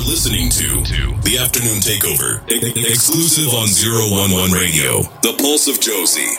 listening to The Afternoon Takeover, exclusive on 011 Radio, The Pulse of Josie.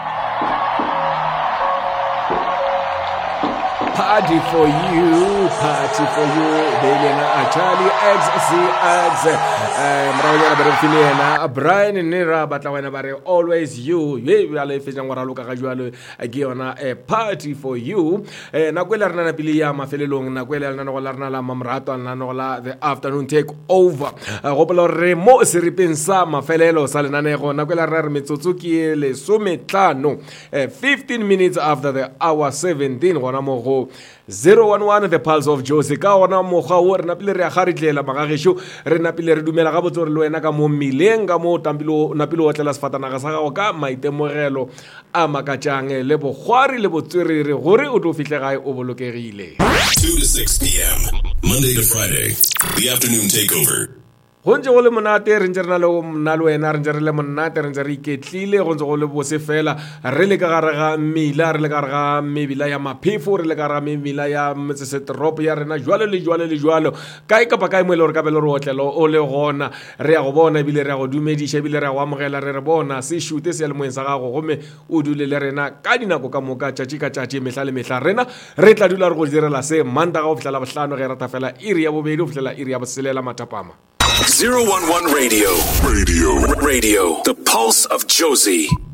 Party for you, Belena Charlie XCX. Mrawanyana bare filena Brian Nira batlawana bare always you. We are live fetang wara loka ga jwalo ke yona party for you. Na kwela rena na pili ya mafelelong na kwela rena go larna la mamrato na no la the afternoon take over. Go pela re mo seripeng sa mafelelo sa lenanego na kwela re metsotso ke le 15 15 minutes after the hour 17 gona mo go 011 the Pulse of Josie ka ona mogwa o re napile re a garitlela magagesho re napile re dumela ga botse re le wena ka mo mileng ka mo tampilo napile o tlela sefatanaga sa gago ka maitemogelo a makatjang le bogwari le botswerere gore o tlo fihle gae o bolokegile 2 to 6 p.m. Monday to Friday, The Afternoon Takeover. gonje go le monate re ntse re na le mna le wena re ntse re le monate re ntse re iketlile go ntse go le bose fela re le ka gare ga mmila re le ka gare ga mebila ya maphefo re le ka gare ga mebila ya metsesetoropo ya rena jwalo le jwalo kae kapa kae mo e le gore ka bele re otlelo o le gona re ya go bona ebile re ya go dumediša ebile re ya go amogela re re bona se šute se le moeng sa gago gomme o dule le rena ka dinako ka moka tšatši ka tšatši mehla le mehla rena re tla dula re go direla se mantaga go fitlhela bohlano ge rata fela iri ya bobedi go fitlhela iri ya boselela mathapama 011 Radio, The Pulse of Josie.